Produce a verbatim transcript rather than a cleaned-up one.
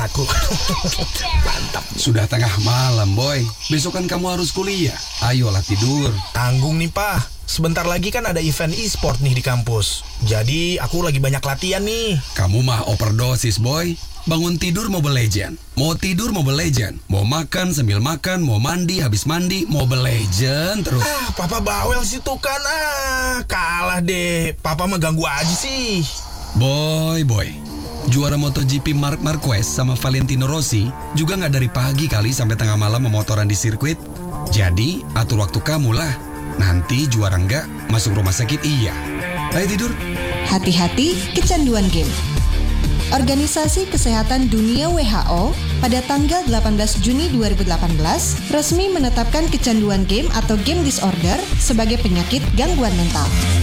aku. Mantap. Sudah tengah malam, boy. Besok kan kamu harus kuliah. Ayolah tidur. Tanggung nih, Pak. Sebentar lagi kan ada event e-sport nih di kampus. Jadi aku lagi banyak latihan nih. Kamu mah overdosis, boy. Bangun tidur Mobile Legend, mau tidur Mobile Legend, mau makan sambil makan, mau mandi habis mandi Mobile Legend terus. Ah, Papa bawel sih tuh kan. Ah, kalah deh. Papa mah ganggu aja sih. Boy, boy. Juara MotoGP Marc Marquez sama Valentino Rossi juga nggak dari pagi kali sampai tengah malam memotoran di sirkuit. Jadi atur waktu kamu lah. Nanti juara nggak masuk rumah sakit iya. Ayo tidur. Hati-hati kecanduan game. Organisasi Kesehatan Dunia W H O pada tanggal delapan belas Juni dua ribu delapan belas resmi menetapkan kecanduan game atau game disorder sebagai penyakit gangguan mental.